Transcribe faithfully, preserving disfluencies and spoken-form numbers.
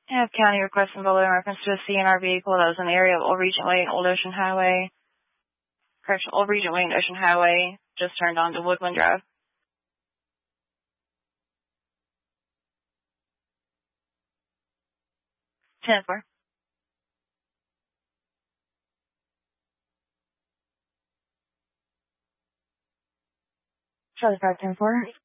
I have county requesting below in reference to a C N R vehicle that was in the area of Old Regent Way and Old Ocean Highway. Correction, Old Regent Way and Ocean Highway just turned on to Woodland Drive. ten four. Charlie five ten four.